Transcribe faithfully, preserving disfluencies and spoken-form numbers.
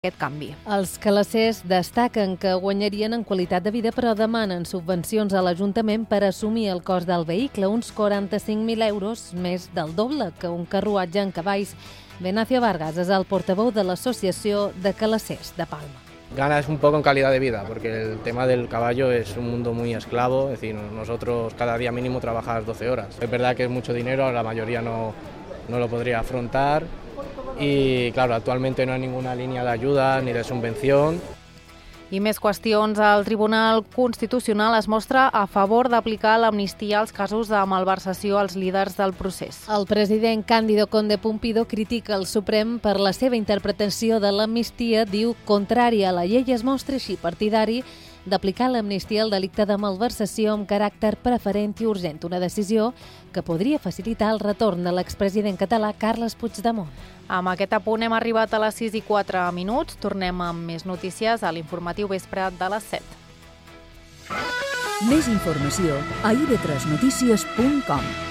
aquest canvi. Els calassers destaquen que guanyarien en qualitat de vida, però demanen subvencions a l'Ajuntament per assumir el cost del vehicle, uns quaranta-cinc mil euros, més del doble que un carruatge en cavalls. Benacio Vargas és el portaveu de l'Associació de Calassers de Palma. Ganas un poco en calidad de vida, porque el tema del caballo es un mundo muy esclavo, es decir, nosotros cada día mínimo trabajamos doce horas. Es verdad que es mucho dinero, la mayoría no, no lo podría afrontar y claro, actualmente no hay ninguna línea de ayuda ni de subvención. I més qüestions. El Tribunal Constitucional es mostra a favor d'aplicar l'amnistia als casos de malversació als líders del procés. El president Cándido Conde Pumpido critica el Suprem per la seva interpretació de l'amnistia, diu contrària a la llei, es mostra així partidari d'aplicar l'amnistia al delicte de malversació amb caràcter preferent i urgent, una decisió que podria facilitar el retorn de l'expresident català Carles Puigdemont. Amb aquest apunt hem arribat a les sis i quatre minuts. Tornem amb més notícies a l'informatiu vespre de les set. Més informació a i ve tres notícies punt com.